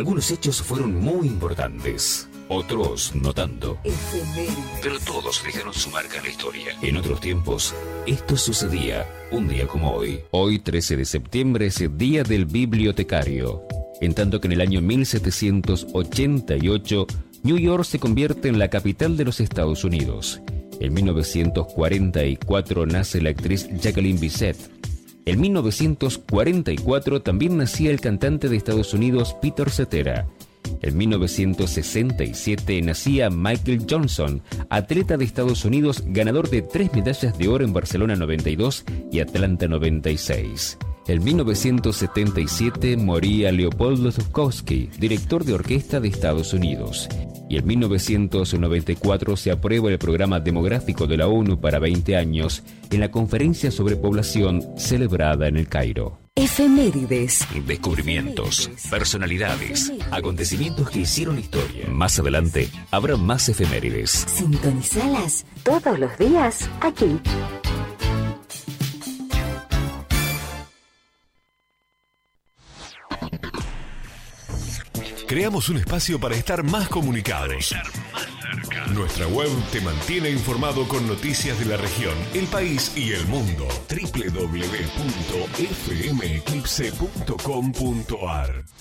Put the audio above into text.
Algunos hechos fueron muy importantes, otros no tanto. Pero todos dejaron su marca en la historia. En otros tiempos, esto sucedía un día como hoy. Hoy, 13 de septiembre, es el Día del Bibliotecario. En tanto que en el año 1788, New York se convierte en la capital de los Estados Unidos. En 1944 nace la actriz Jacqueline Bisset. En 1944 también nacía el cantante de Estados Unidos Peter Cetera. En 1967 nacía Michael Johnson, atleta de Estados Unidos, ganador de 3 medallas de oro en Barcelona 92 y Atlanta 96. En 1977 moría Leopoldo Zuchowski, director de orquesta de Estados Unidos. Y en 1994 se aprueba el programa demográfico de la ONU para 20 años en la conferencia sobre población celebrada en El Cairo. Efemérides. Descubrimientos, personalidades, acontecimientos que hicieron historia. Más adelante habrá más efemérides. Sintonizalas todos los días aquí. Creamos un espacio para estar más comunicados. Nuestra web te mantiene informado con noticias de la región, el país y el mundo. www.fmeclipse.com.ar